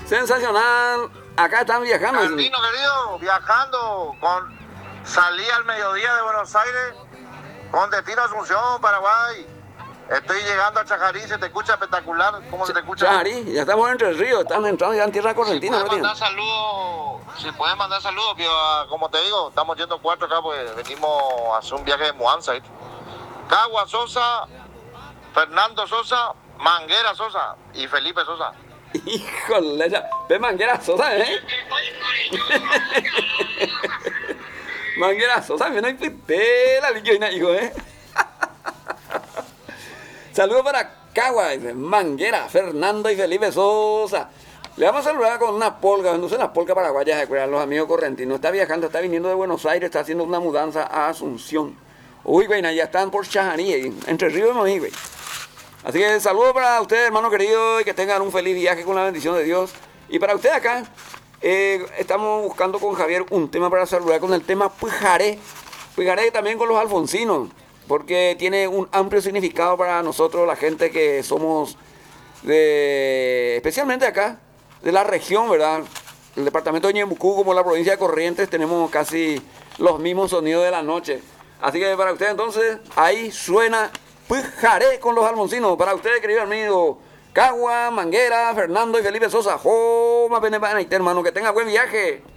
Sensacional. Acá están viajando. Andino querido, viajando salí al mediodía de Buenos Aires con destino a Asunción, Paraguay. Estoy llegando a Chajarí, se te escucha espectacular. ¿Cómo se te escucha? Chajarí, ya estamos entre ríos, están entrando ya en tierra correntina. Si puedes mandar saludos, como te digo, estamos yendo 4 acá, pues venimos a hacer un viaje de mudanza. Cagua Sosa, Fernando Sosa, Manguera Sosa y Felipe Sosa. Híjole, ya. Ve Manguera Sosa, ¿eh? Manguera Sosa, mira, pela, hijo, ¿eh? Saludos para Cagua, Manguera, Fernando y Felipe Sosa. Le vamos a saludar con una polca, no sé, una polca paraguaya, se acuerdan los amigos correntinos. Está viajando, está viniendo de Buenos Aires, está haciendo una mudanza a Asunción. Uy, güey, ya están por Chajarí, entre ríos no hay, güey. Así que saludos para ustedes, hermano querido, y que tengan un feliz viaje con la bendición de Dios. Y para ustedes acá, estamos buscando con Javier un tema para saludar con el tema Pujaré. Pujaré también con los alfonsinos, porque tiene un amplio significado para nosotros, la gente que somos especialmente acá, de la región, ¿verdad? El departamento de Ñemucú, como la provincia de Corrientes, tenemos casi los mismos sonidos de la noche. Así que para ustedes entonces, ahí suena Pujaré con los alfonsinos. Para ustedes, querido amigo, Cagua, Manguera, Fernando y Felipe Sosa. ¡Oh, más hermano! Que tenga buen viaje.